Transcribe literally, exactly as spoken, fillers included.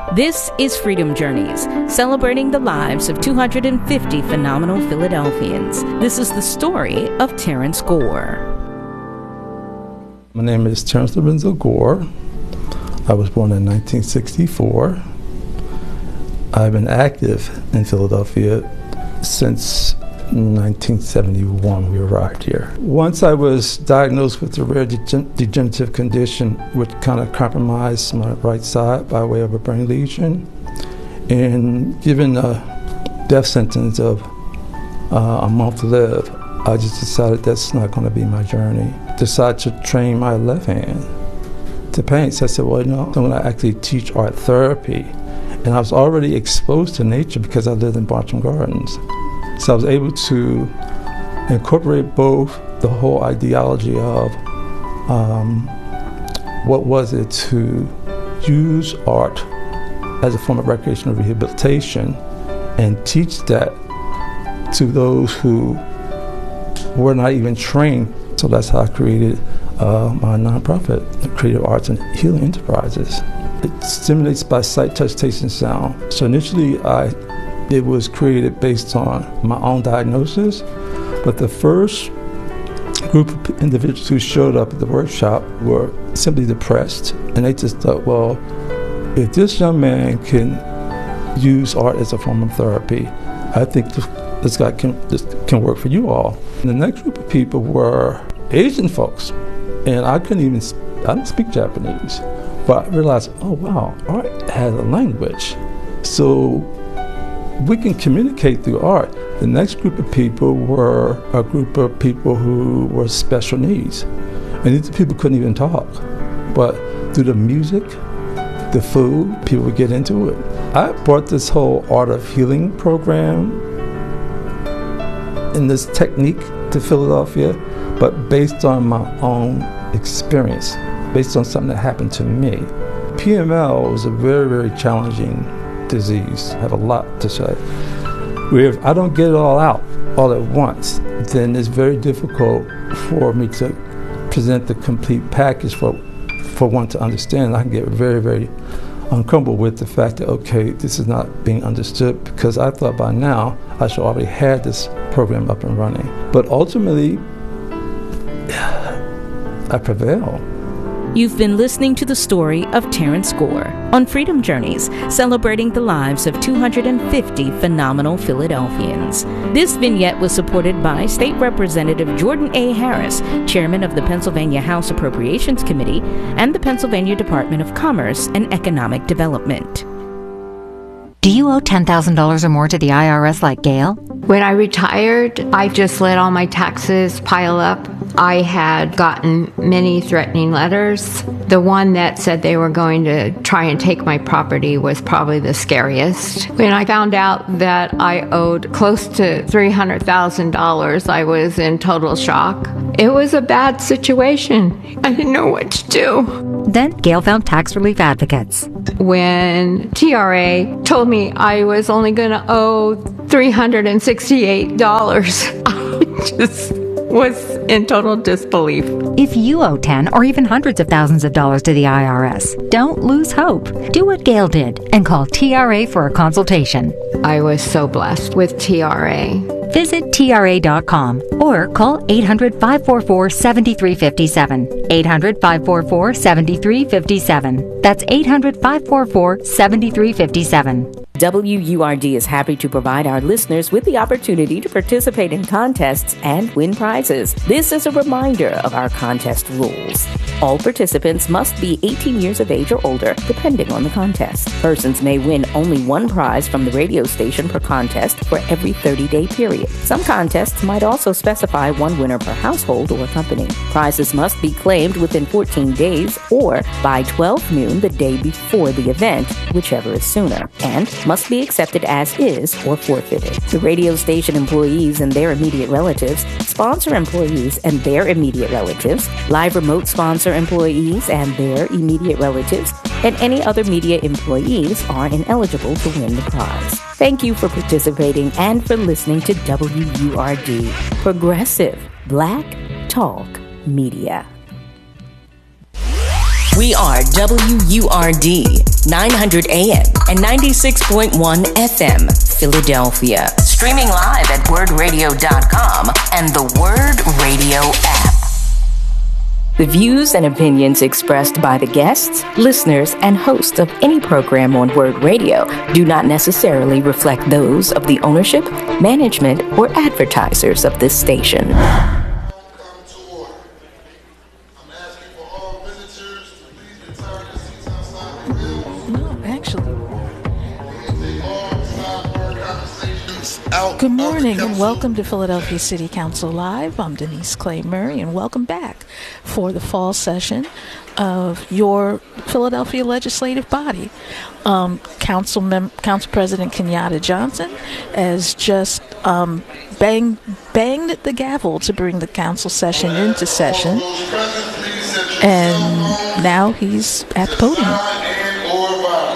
This is Freedom Journeys, celebrating the lives of two hundred fifty phenomenal Philadelphians. This is the story of Terrence Gore. My name is Terrence Lorenzo Gore. I was born in nineteen sixty-four. I've been active in Philadelphia since nineteen seventy-one. We arrived here. Once I was diagnosed with a rare degen- degenerative condition which kind of compromised my right side by way of a brain lesion, and given a death sentence of uh, a month to live, I just decided that's not going to be my journey. Decided to train my left hand to paint. So I said, well, you know, I'm going to actually teach art therapy. And I was already exposed to nature because I lived in Bartram Gardens. So I was able to incorporate both the whole ideology of um, what was it to use art as a form of recreational rehabilitation and teach that to those who were not even trained. So that's how I created uh, my nonprofit, Creative Arts and Healing Enterprises. It stimulates by sight, touch, taste, and sound. So initially, I, it was created based on my own diagnosis, but the first group of individuals who showed up at the workshop were simply depressed, and they just thought, well, if this young man can use art as a form of therapy, I think this, this guy can, this can work for you all. And the next group of people were Asian folks, and I couldn't even, I didn't speak Japanese. But I realized, oh wow, art has a language. So we can communicate through art. The next group of people were a group of people who were special needs. And these people couldn't even talk. But through the music, the food, people would get into it. I brought this whole art of healing program and this technique to Philadelphia, but based on my own experience, based on something that happened to me. P M L is a very, very challenging disease. I have a lot to say. Where if I don't get it all out all at once, then it's very difficult for me to present the complete package for for one to understand. I can get very, very uncomfortable with the fact that, okay, this is not being understood, because I thought by now I should already have this program up and running. But ultimately, I prevail. You've been listening to the story of Terrence Gore on Freedom Journeys, celebrating the lives of two hundred fifty phenomenal Philadelphians. This vignette was supported by State Representative Jordan A. Harris, Chairman of the Pennsylvania House Appropriations Committee, and the Pennsylvania Department of Commerce and Economic Development. Do you owe ten thousand dollars or more to the I R S like Gail? When I retired, I just let all my taxes pile up. I had gotten many threatening letters. The one that said they were going to try and take my property was probably the scariest. When I found out that I owed close to three hundred thousand dollars, I was in total shock. It was a bad situation. I didn't know what to do. Then Gail found tax relief advocates. When T R A told me I was only going to owe three hundred sixty-eight dollars, I just was in total disbelief. If you owe ten or even hundreds of thousands of dollars to the I R S, don't lose hope. Do what Gail did and call T R A for a consultation. I was so blessed with T R A. Visit T R A dot com or call eight hundred, five four four, seven three five seven. eight hundred, five four four, seven three five seven. That's eight hundred, five four four, seven three five seven. W U R D is happy to provide our listeners with the opportunity to participate in contests and win prizes. This is a reminder of our contest rules. All participants must be eighteen years of age or older, depending on the contest. Persons may win only one prize from the radio station per contest for every thirty-day period. Some contests might also specify one winner per household or company. Prizes must be claimed within fourteen days or by twelve noon the day before the event, whichever is sooner, and must be accepted as is or forfeited. The radio station employees and their immediate relatives, sponsor employees and their immediate relatives, live remote sponsor employees and their immediate relatives, and any other media employees are ineligible to win the prize. Thank you for participating and for listening to W U R D, Progressive Black Talk Media. We are W U R D, nine hundred A M and ninety-six point one F M, Philadelphia. Streaming live at word radio dot com and the Word Radio app. The views and opinions expressed by the guests, listeners, and hosts of any program on Word Radio do not necessarily reflect those of the ownership, management, or advertisers of this station. Good morning and welcome to Philadelphia City Council Live. I'm Denise Clay Murray and welcome back for the fall session of your Philadelphia legislative body. Um, Council Mem- Council President Kenyatta Johnson has just um, banged, banged the gavel to bring the council session into session, and now he's at the podium.